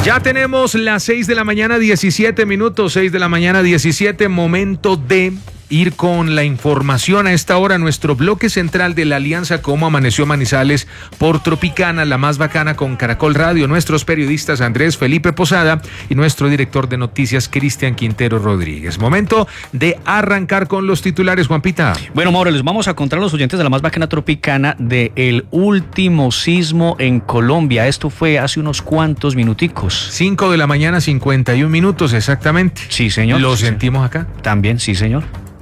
Ya tenemos las 6 de la mañana, 17 minutos, 6 de la mañana, 17, momento de ir con la información a esta hora, nuestro bloque central de la alianza Cómo Amaneció Manizales por Tropicana, la más bacana con Caracol Radio, nuestros periodistas Andrés Felipe Posada y nuestro director de noticias Cristian Quintero Rodríguez. Momento de arrancar con los titulares, Juanpita. Bueno, Mauro, les vamos a contar a los oyentes de la más bacana Tropicana del último sismo en Colombia. Esto fue hace unos cuantos minuticos. 5 de la mañana, 51 minutos exactamente. Sí, señor. ¿Lo sentimos acá? También, sí, señor.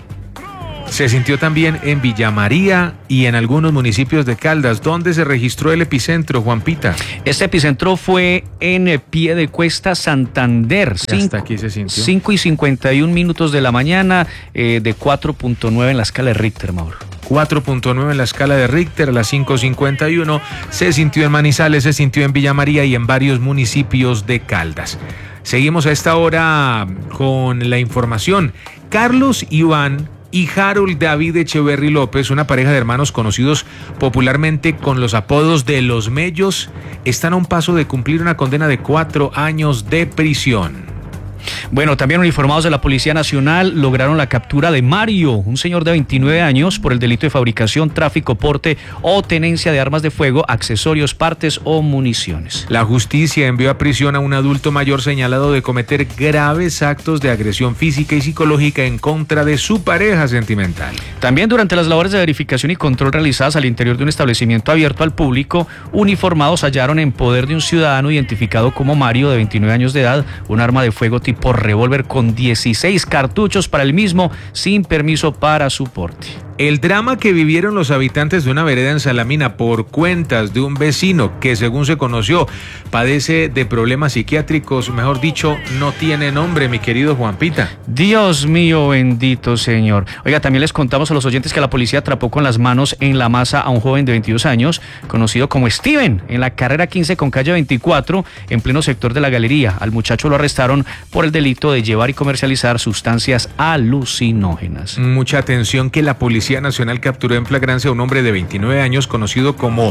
Se sintió también en Villa María y en algunos municipios de Caldas. ¿Dónde se registró el epicentro, Juanpita? Este epicentro fue en Piedecuesta, Santander. Hasta aquí se sintió. 5 y 51 minutos de la mañana, de 4.9 en la escala de Richter, Mauro. 4.9 en la escala de Richter, a las 5:51. Se sintió en Manizales, se sintió en Villa María y en varios municipios de Caldas. Seguimos a esta hora con la información. Carlos Iván y Harold David Echeverry López, una pareja de hermanos conocidos popularmente con los apodos de Los Mellos, están a un paso de cumplir una condena de 4 años de prisión. Bueno, también uniformados de la Policía Nacional lograron la captura de Mario, un señor de 29 años, por el delito de fabricación, tráfico, porte o tenencia de armas de fuego, accesorios, partes o municiones. La justicia envió a prisión a un adulto mayor señalado de cometer graves actos de agresión física y psicológica en contra de su pareja sentimental. También durante las labores de verificación y control realizadas al interior de un establecimiento abierto al público, uniformados hallaron en poder de un ciudadano identificado como Mario, de 29 años de edad, un arma de fuego tipo revólver con 16 cartuchos para el mismo, sin permiso para su porte. El drama que vivieron los habitantes de una vereda en Salamina por cuentas de un vecino que, según se conoció, padece de problemas psiquiátricos, mejor dicho, no tiene nombre, mi querido Juanpita. Dios mío, bendito Señor. Oiga, también les contamos a los oyentes que la policía atrapó con las manos en la masa a un joven de 22 años, conocido como Steven, en la carrera 15 con calle 24, en pleno sector de la Galería. Al muchacho lo arrestaron por el delito de llevar y comercializar sustancias alucinógenas. Mucha atención, que la Policía Nacional capturó en flagrancia a un hombre de 29 años conocido como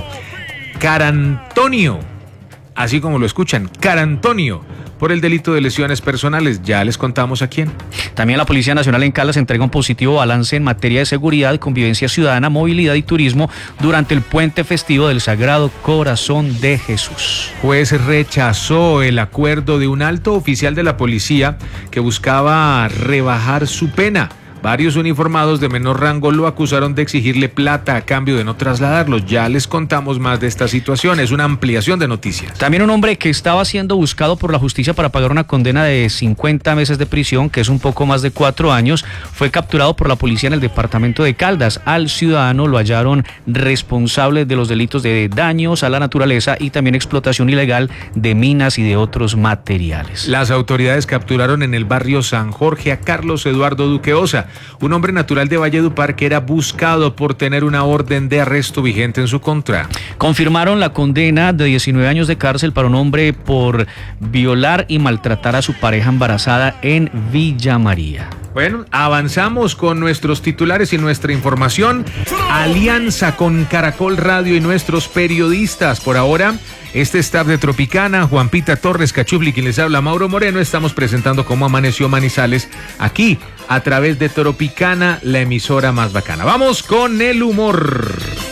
Carantonio, así como lo escuchan, Carantonio, por el delito de lesiones personales. Ya les contamos a quién. También la Policía Nacional en Caldas entrega un positivo balance en materia de seguridad, convivencia ciudadana, movilidad y turismo durante el puente festivo del Sagrado Corazón de Jesús. Juez rechazó el acuerdo de un alto oficial de la policía que buscaba rebajar su pena. Varios uniformados de menor rango lo acusaron de exigirle plata a cambio de no trasladarlos. Ya les contamos más de esta situación. Es una ampliación de noticias. También un hombre que estaba siendo buscado por la justicia para pagar una condena de 50 meses de prisión, que es un poco más de 4 años, fue capturado por la policía en el departamento de Caldas. Al ciudadano lo hallaron responsable de los delitos de daños a la naturaleza y también explotación ilegal de minas y de otros materiales. Las autoridades capturaron en el barrio San Jorge a Carlos Eduardo Duqueosa, un hombre natural de Valledupar que era buscado por tener una orden de arresto vigente en su contra. Confirmaron la condena de 19 años de cárcel para un hombre por violar y maltratar a su pareja embarazada en Villa María. Bueno, avanzamos con nuestros titulares y nuestra información. Alianza con Caracol Radio y nuestros periodistas. Por ahora, este staff de Tropicana, Juanpita Torres, Cachufli, quien les habla, Mauro Moreno, estamos presentando Cómo Amaneció Manizales aquí a través de Tropicana, la emisora más bacana. Vamos con el humor.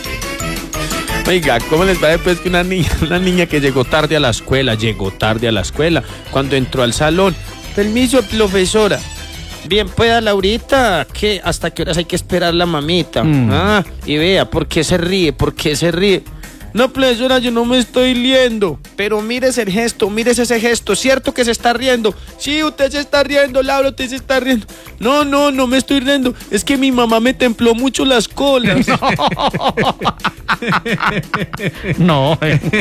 Oiga, ¿cómo les va después que una niña que llegó tarde a la escuela, cuando entró al salón? Permiso, profesora. Bien, pueda, Laurita, ¿qué? ¿Hasta qué horas hay que esperar la mamita? Y vea, ¿por qué se ríe? No, profesora, yo no me estoy riendo. Pero mírese el gesto, mírese ese gesto. ¿Cierto que se está riendo? Sí, usted se está riendo, Laura, usted se está riendo. No me estoy riendo. Es que mi mamá me templó mucho las colas. No.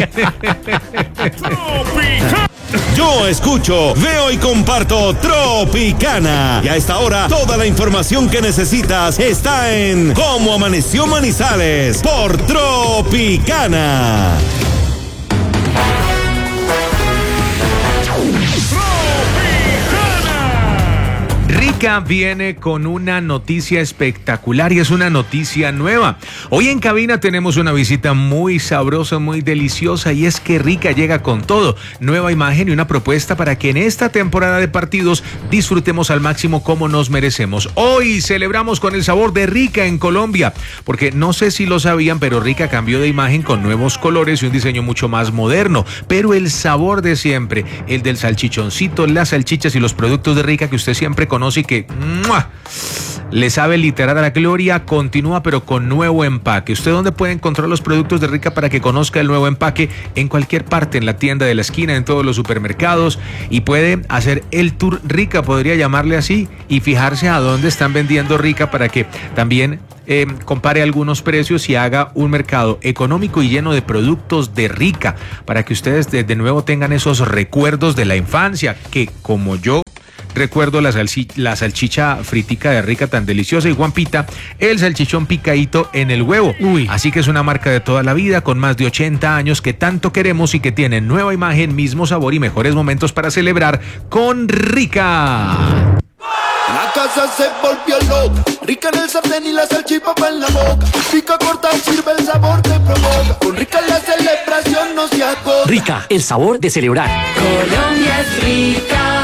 Yo escucho, veo y comparto Tropicana. Y a esta hora, toda la información que necesitas está en Cómo Amaneció Manizales por Tropicana. Rica viene con una noticia espectacular y es una noticia nueva. Hoy en cabina tenemos una visita muy sabrosa, muy deliciosa, y es que Rica llega con todo. Nueva imagen y una propuesta para que en esta temporada de partidos disfrutemos al máximo como nos merecemos. Hoy celebramos con el sabor de Rica en Colombia, porque no sé si lo sabían, pero Rica cambió de imagen con nuevos colores y un diseño mucho más moderno, pero el sabor de siempre, el del salchichoncito, las salchichas y los productos de Rica que usted siempre conoce y que ¡mua!, le sabe literal a la gloria, continúa pero con nuevo empaque. ¿Usted dónde puede encontrar los productos de Rica para que conozca el nuevo empaque? En cualquier parte, en la tienda de la esquina, en todos los supermercados, y puede hacer el tour Rica, podría llamarle así, y fijarse a dónde están vendiendo Rica para que también compare algunos precios y haga un mercado económico y lleno de productos de Rica, para que ustedes de nuevo tengan esos recuerdos de la infancia, que como yo recuerdo la salchicha fritica de Rica tan deliciosa, y Juanpita, el salchichón picadito en el huevo. Uy. Así que es una marca de toda la vida, con más de 80 años, que tanto queremos y que tiene nueva imagen, mismo sabor y mejores momentos para celebrar con Rica. La casa se volvió loca, Rica en el sartén y la salchipapa en la boca. Pica, corta, sirve, el sabor te provoca. Con Rica la celebración no se agota. Rica, el sabor de celebrar. Colombia es rica.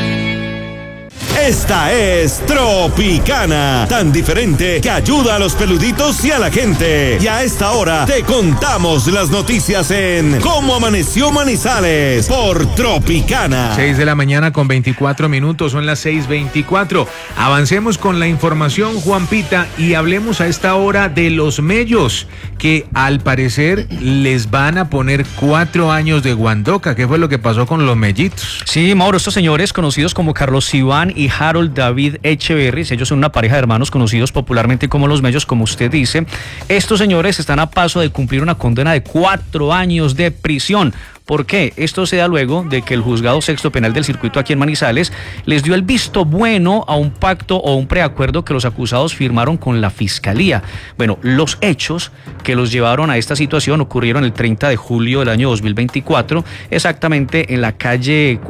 Esta es Tropicana, tan diferente que ayuda a los peluditos y a la gente. Y a esta hora te contamos las noticias en Cómo Amaneció Manizales por Tropicana. 6 de la mañana con 24 minutos, son las 6:24. Avancemos con la información, Juanpita, y hablemos a esta hora de los mellos, que al parecer les van a poner 4 años de guandoca. ¿Qué fue lo que pasó con los mellitos? Sí, Mauro, estos señores conocidos como Carlos Iván y Harold David Echeverry, ellos son una pareja de hermanos conocidos popularmente como los mellos, como usted dice. Estos señores están a paso de cumplir una condena de 4 años de prisión. ¿Por qué? Esto se da luego de que el Juzgado Sexto Penal del Circuito aquí en Manizales les dio el visto bueno a un pacto o un preacuerdo que los acusados firmaron con la Fiscalía. Bueno, los hechos que los llevaron a esta situación ocurrieron el 30 de julio del año 2024, exactamente en la calle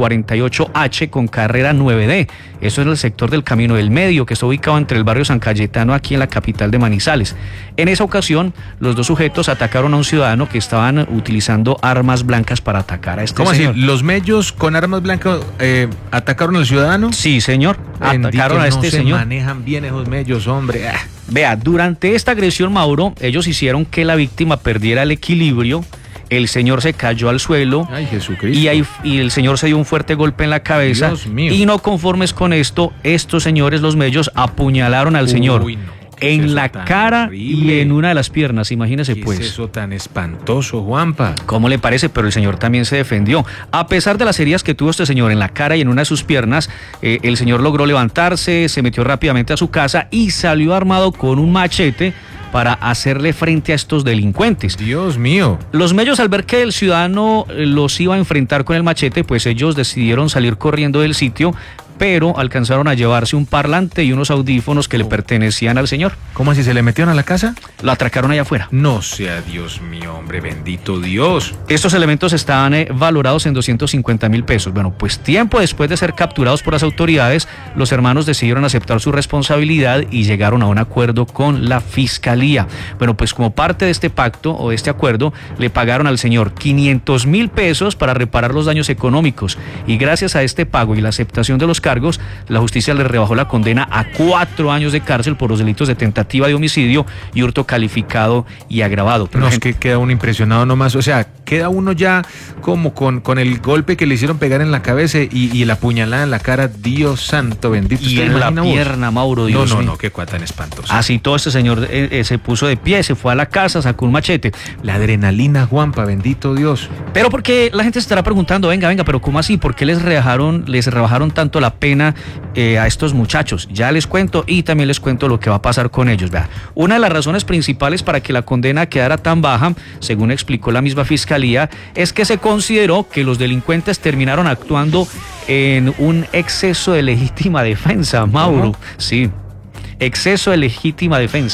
48H con carrera 9D. Eso es el sector del Camino del Medio, que está ubicado entre el barrio San Cayetano, aquí en la capital de Manizales. En esa ocasión, los dos sujetos atacaron a un ciudadano que estaban utilizando armas blancas para atacar a este ¿Cómo señor. así? ¿Los mellos con armas blancas atacaron al ciudadano? Sí, señor. Atacaron a este no señor. Se manejan bien esos mellos, hombre. Vea, durante esta agresión, Mauro, ellos hicieron que la víctima perdiera el equilibrio. El señor se cayó al suelo. Ay, Jesucristo. Y el señor se dio un fuerte golpe en la cabeza. Dios mío. Y no conformes con esto, estos señores, los mellos, apuñalaron al señor. Uy, no. En eso la tan cara horrible? y en una de las piernas, imagínese ¿Qué pues. es eso tan espantoso, Juanpa? ¿Cómo le parece? Pero el señor también se defendió. A pesar de las heridas que tuvo este señor en la cara y en una de sus piernas, el señor logró levantarse, se metió rápidamente a su casa y salió armado con un machete para hacerle frente a estos delincuentes. Dios mío. Los mellos, al ver que el ciudadano los iba a enfrentar con el machete, pues ellos decidieron salir corriendo del sitio, pero alcanzaron a llevarse un parlante y unos audífonos que le pertenecían al señor. ¿Cómo así? ¿Se le metieron a la casa? Lo atracaron allá afuera. No sea Dios mío, hombre, bendito Dios. Estos elementos estaban valorados en 250,000 pesos. Bueno, pues tiempo después de ser capturados por las autoridades, los hermanos decidieron aceptar su responsabilidad y llegaron a un acuerdo con la Fiscalía. Bueno, pues como parte de este pacto o de este acuerdo, le pagaron al señor 500,000 pesos para reparar los daños económicos. Y gracias a este pago y la aceptación de los cargos, la justicia le rebajó la condena a 4 años de cárcel por los delitos de tentativa de homicidio y hurto calificado y agravado. Pero No, es que queda uno impresionado nomás, o sea, queda uno ya como con el golpe que le hicieron pegar en la cabeza y la puñalada en la cara. Dios santo, bendito. y ¿Usted en la imagina vos? pierna, Mauro, Dios mío. No, qué cuata tan espantoso. Así todo este señor se puso de pie, se fue a la casa, sacó un machete. La adrenalina, Juanpa, bendito Dios. Pero porque la gente se estará preguntando, venga, pero ¿cómo así? ¿Por qué les rebajaron tanto la pena a estos muchachos? Ya les cuento y también les cuento lo que va a pasar con ellos. Vea, una de las razones principales para que la condena quedara tan baja, según explicó la misma Fiscalía, es que se consideró que los delincuentes terminaron actuando en un exceso de legítima defensa, Mauro. ¿Cómo? Sí, exceso de legítima defensa.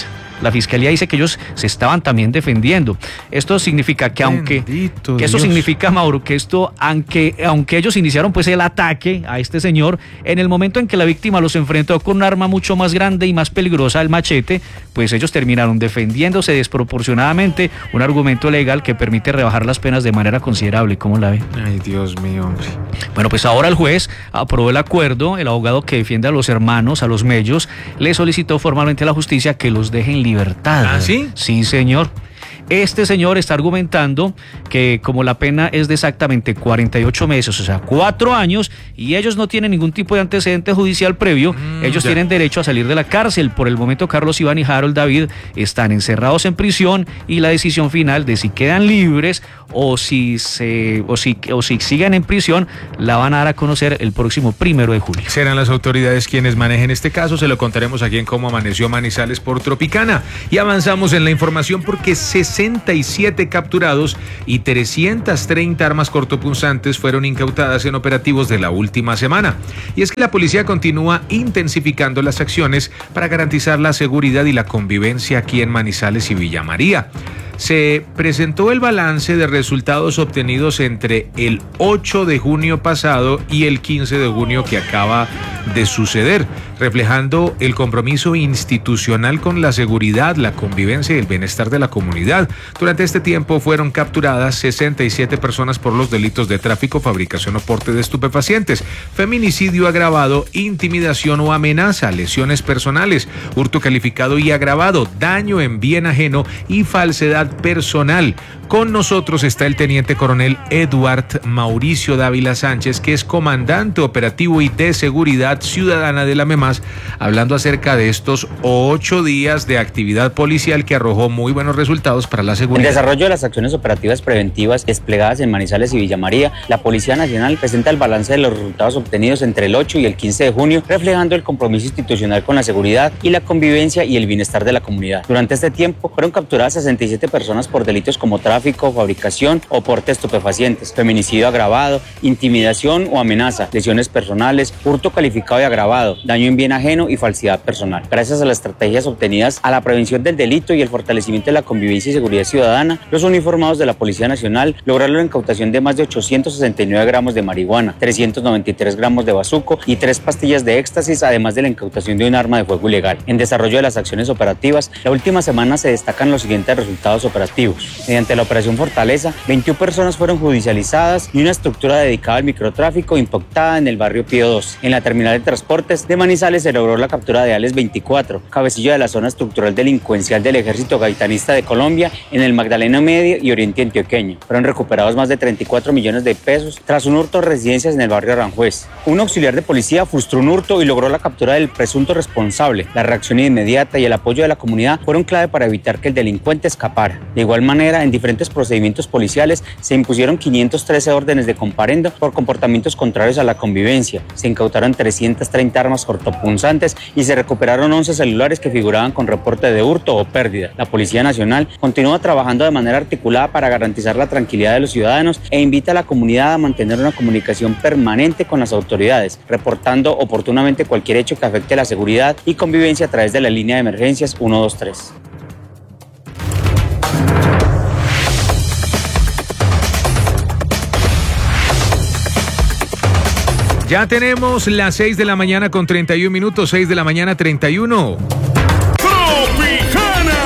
La fiscalía dice que ellos se estaban también defendiendo. Esto significa que esto significa, Mauro, que aunque ellos iniciaron pues el ataque a este señor, en el momento en que la víctima los enfrentó con un arma mucho más grande y más peligrosa, el machete, pues ellos terminaron defendiéndose desproporcionadamente, un argumento legal que permite rebajar las penas de manera considerable. ¿Cómo la ve? Ay, Dios mío, hombre. Bueno, pues ahora el juez aprobó el acuerdo. El abogado que defiende a los hermanos, a los Mellos, le solicitó formalmente a la justicia que los deje en libertad. ¿Ah, sí? Sí, señor. Este señor está argumentando que como la pena es de exactamente 48 meses, o sea, 4 años, y ellos no tienen ningún tipo de antecedente judicial previo, ellos tienen derecho a salir de la cárcel. Por el momento, Carlos Iván y Harold David están encerrados en prisión y la decisión final de si quedan libres o si siguen en prisión la van a dar a conocer el próximo 1 de julio. Serán las autoridades quienes manejen este caso, se lo contaremos aquí en Cómo Amaneció Manizales por Tropicana. Y avanzamos en la información porque 67 capturados y 330 armas cortopunzantes fueron incautadas en operativos de la última semana. Y es que la policía continúa intensificando las acciones para garantizar la seguridad y la convivencia aquí en Manizales y Villa María. Se presentó el balance de resultados obtenidos entre el 8 de junio pasado y el 15 de junio que acaba de suceder, reflejando el compromiso institucional con la seguridad, la convivencia y el bienestar de la comunidad. Durante este tiempo fueron capturadas 67 personas por los delitos de tráfico, fabricación o porte de estupefacientes, feminicidio agravado, intimidación o amenaza, lesiones personales, hurto calificado y agravado, daño en bien ajeno y falsedad personal. Con nosotros está el teniente coronel Eduard Mauricio Dávila Sánchez, que es comandante operativo y de seguridad ciudadana de la MEMAS, hablando acerca de estos 8 días de actividad policial que arrojó muy buenos resultados para la seguridad. En desarrollo de las acciones operativas preventivas desplegadas en Manizales y Villa María, la Policía Nacional presenta el balance de los resultados obtenidos entre el 8 y el 15 de junio, reflejando el compromiso institucional con la seguridad y la convivencia y el bienestar de la comunidad. Durante este tiempo fueron capturadas 67 personas por delitos como tráfico, fabricación o porte de estupefacientes, feminicidio agravado, intimidación o amenaza, lesiones personales, hurto calificado y agravado, daño en bien ajeno y falsedad personal. Gracias a las estrategias obtenidas a la prevención del delito y el fortalecimiento de la convivencia y seguridad ciudadana, los uniformados de la Policía Nacional lograron la incautación de más de 869 gramos de marihuana, 393 gramos de bazuco y 3 pastillas de éxtasis, además de la incautación de un arma de fuego ilegal. En desarrollo de las acciones operativas, la última semana se destacan los siguientes resultados operativos. Mediante la operación Fortaleza, 21 personas fueron judicializadas y una estructura dedicada al microtráfico impactada en el barrio Pío 2. En la terminal de transportes de Manizales se logró la captura de Alex 24, cabecilla de la zona estructural delincuencial del Ejército Gaitanista de Colombia en el Magdalena Medio y Oriente Antioqueño. Fueron recuperados más de 34 millones de pesos tras un hurto de residencias en el barrio Aranjuez. Un auxiliar de policía frustró un hurto y logró la captura del presunto responsable. La reacción inmediata y el apoyo de la comunidad fueron clave para evitar que el delincuente escapara. De igual manera, en diferentes procedimientos policiales se impusieron 513 órdenes de comparendo por comportamientos contrarios a la convivencia. Se incautaron 330 armas cortopunzantes y se recuperaron 11 celulares que figuraban con reporte de hurto o pérdida. La Policía Nacional continúa trabajando de manera articulada para garantizar la tranquilidad de los ciudadanos e invita a la comunidad a mantener una comunicación permanente con las autoridades, reportando oportunamente cualquier hecho que afecte la seguridad y convivencia a través de la línea de emergencias 123. Ya tenemos las 6 de la mañana con 31 minutos, 6 de la mañana 31. ¡Tropicana!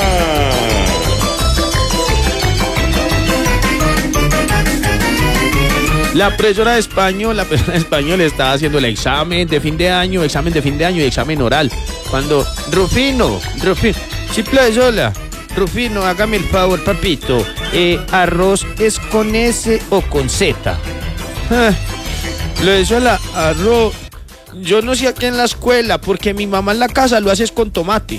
La profesora de español estaba haciendo el examen de fin de año y examen oral. Cuando, Rufino, sí, profesora, Rufino, hágame el favor, papito. ¿Arroz es con S o con Z? Lo hizo la arroz. Yo no sé aquí en la escuela, porque mi mamá en la casa lo hace con tomate.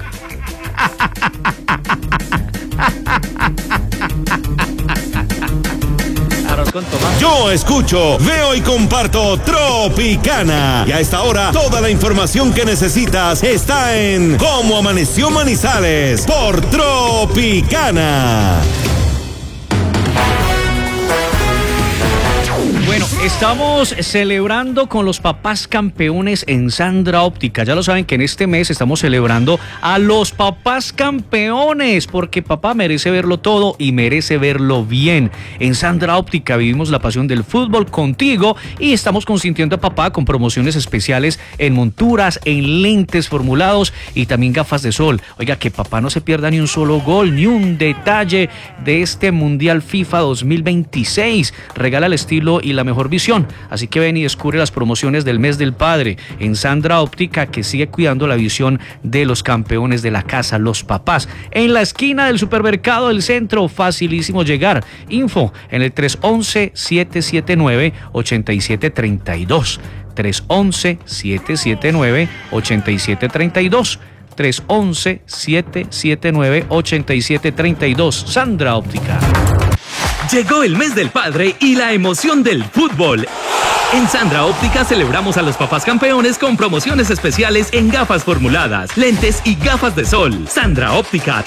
Arroz con tomate. Yo escucho, veo y comparto Tropicana. Y a esta hora, toda la información que necesitas está en Cómo Amaneció Manizales por Tropicana. Bueno, Estamos celebrando con los papás campeones en Sandra Óptica. Ya lo saben que en este mes estamos celebrando a los papás campeones, porque papá merece verlo todo y merece verlo bien. En Sandra Óptica vivimos la pasión del fútbol contigo y estamos consintiendo a papá con promociones especiales en monturas, en lentes formulados y también gafas de sol. Oiga, que papá no se pierda ni un solo gol, ni un detalle de este Mundial FIFA 2026. Regala el estilo y la mejor visión. Así que ven y descubre las promociones del mes del padre en Sandra Óptica, que sigue cuidando la visión de los campeones de la casa, los papás. En la esquina del supermercado del centro, facilísimo llegar. Info en el 311-779-8732. 311-779-8732. 311-779-8732. Sandra Óptica. Llegó el mes del padre y la emoción del fútbol. En Sandra Óptica celebramos a los papás campeones con promociones especiales en gafas formuladas, lentes y gafas de sol. Sandra Óptica,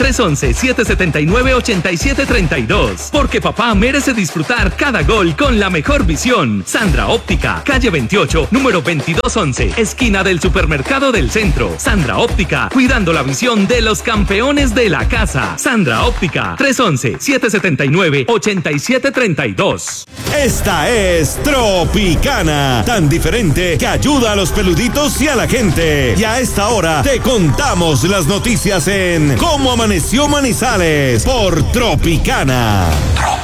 311-779-8732. Porque papá merece disfrutar cada gol con la mejor visión. Sandra Óptica, calle 28, número 2211, esquina del supermercado del centro. Sandra Óptica, cuidando la visión de los campeones de la casa. Sandra Óptica, 311-779-8732. Esta es Tropicana, tan diferente que ayuda a los peluditos y a la gente. Y a esta hora te contamos las noticias en Cómo Amaneció Manizales por Tropicana.